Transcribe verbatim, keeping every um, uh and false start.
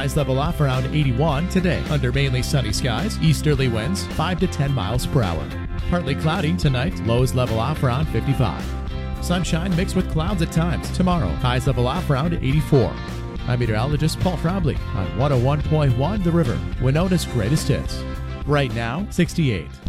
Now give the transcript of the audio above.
Highs level off around eighty-one today under mainly sunny skies. Easterly winds five to ten miles per hour. Partly cloudy tonight. Lows level off around fifty-five. Sunshine mixed with clouds at times. Tomorrow, highs level off around eighty-four. I'm meteorologist Paul Frobley on one oh one point one The River, Winona's greatest hits. Right now, sixty-eight.